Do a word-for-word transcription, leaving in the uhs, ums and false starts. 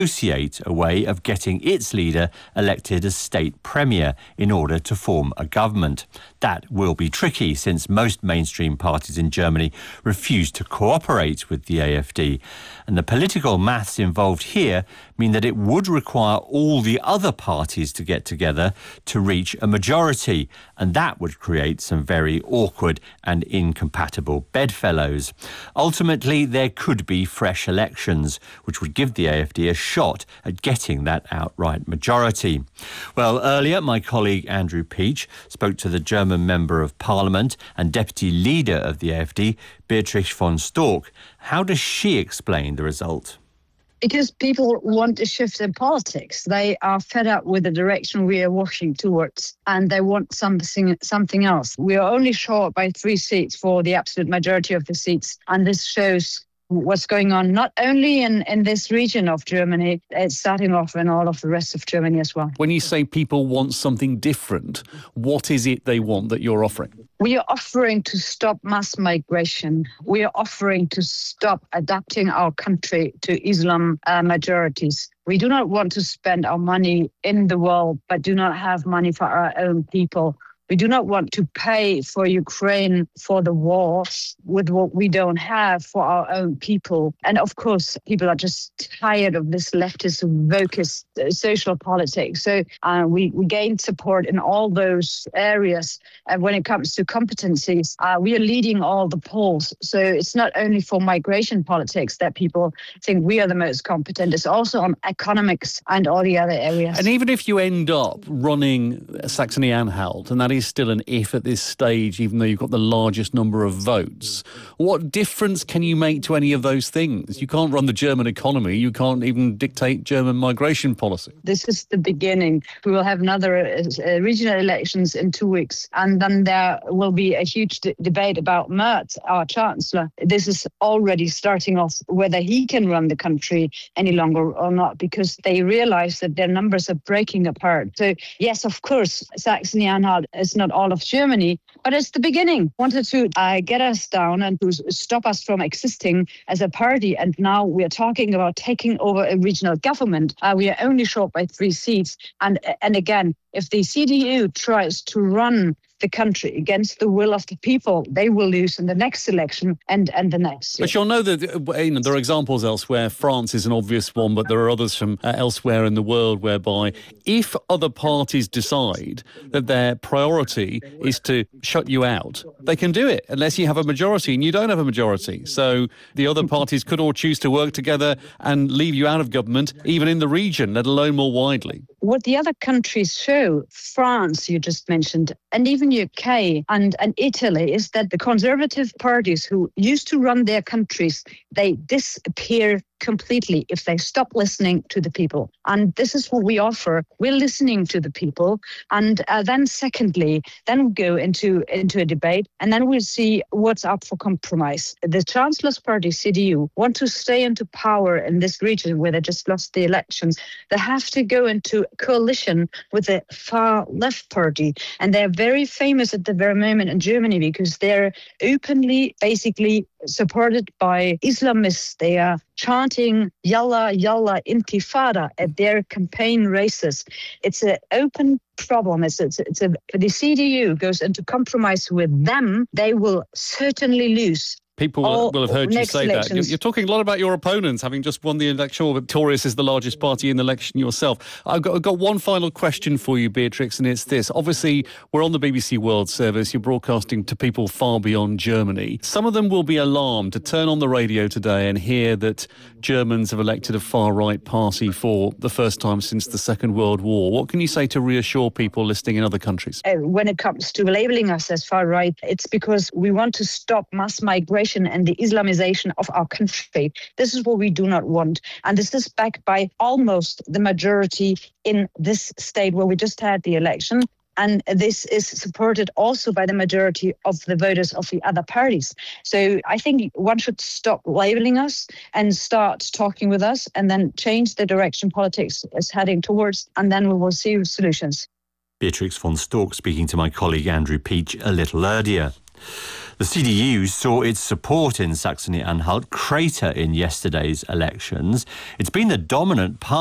negotiate a way of getting its leader elected as state premier in order to form a government. That will be tricky since most mainstream parties in Germany refuse to cooperate with the A F D. And the political maths involved here mean that it would require all the other parties to get together to reach a majority, and that would create some very awkward and incompatible bedfellows. Ultimately, there could be fresh elections, which would give the A F D a shot at getting that outright majority. Well, earlier, my colleague Andrew Peach spoke to the German Member of Parliament and Deputy Leader of the A F D, Beatrix von Storck. How does she explain the result? Because people want a shift in politics. They are fed up with the direction we are walking towards, and they want something something else. We are only short by three seats for the absolute majority of the seats, and this shows what's going on not only in, in this region of Germany, it's starting off in all of the rest of Germany as well. When you say people want something different, what is it they want that you're offering? We are offering to stop mass migration. We are offering to stop adapting our country to Islam uh, majorities. We do not want to spend our money in the world, but do not have money for our own people. We do not want to pay for Ukraine for the war with what we don't have for our own people. And of course, people are just tired of this leftist, wokist uh, social politics. So uh, we, we gained support in all those areas. And when it comes to competencies, uh, we are leading all the polls. So it's not only for migration politics that people think we are the most competent. It's also on economics and all the other areas. And even if you end up running Saxony-Anhalt, and that is still an if at this stage, even though you've got the largest number of votes, what difference can you make to any of those things? You can't run the German economy. You can't even dictate German migration policy. This is the beginning. We will have another uh, regional elections in two weeks. And then there will be a huge d- debate about Merz, our chancellor. This is already starting off whether he can run the country any longer or not, because they realize that their numbers are breaking apart. So yes, of course, Saxony-Anhalt is not all of Germany, but it's the beginning. Wanted to uh, get us down and to stop us from existing as a party. And now we are talking about taking over a regional government. Uh, we are only short by three seats. And, and again, if the C D U tries to run the country against the will of the people, they will lose in the next election and, and the next. But you'll know that you know, there are examples elsewhere. France is an obvious one, but there are others from uh, elsewhere in the world whereby if other parties decide that their priority is to shut you out, they can do it unless you have a majority, and you don't have a majority. So the other parties could all choose to work together and leave you out of government, even in the region, let alone more widely. What the other countries show, France, you just mentioned, and even U K and, and Italy, is that the conservative parties who used to run their countries, they disappear completely if they stop listening to the people. And this is what we offer. We're listening to the people. And uh, then secondly, then we go into, into a debate, and then we'll see what's up for compromise. The Chancellor's Party, C D U, want to stay into power in this region where they just lost the elections. They have to go into coalition with the far left party. And they're very famous at the very moment in Germany because they're openly, basically, supported by Islamists. They are chanting Yalla, Yalla, Intifada at their campaign races. It's an open problem. It's, it's, it's a, if the C D U goes into compromise with them, they will certainly lose. People will, will have heard you say elections. that. You're, you're talking a lot about your opponents, having just won the election, or victorious as the largest party in the election yourself. I've got, I've got one final question for you, Beatrix, and it's this. Obviously, we're on the B B C World Service. You're broadcasting to people far beyond Germany. Some of them will be alarmed to turn on the radio today and hear that Germans have elected a far-right party for the first time since the Second World War. What can you say to reassure people listening in other countries? Uh, when it comes to labeling us as far-right, it's because we want to stop mass migration and the Islamization of our country. This is what we do not want. And this is backed by almost the majority in this state where we just had the election. And this is supported also by the majority of the voters of the other parties. So I think one should stop labeling us and start talking with us, and then change the direction politics is heading towards, and then we will see solutions. Beatrix von Storck speaking to my colleague Andrew Peach a little earlier. The C D U saw its support in Saxony-Anhalt crater in yesterday's elections. It's been the dominant party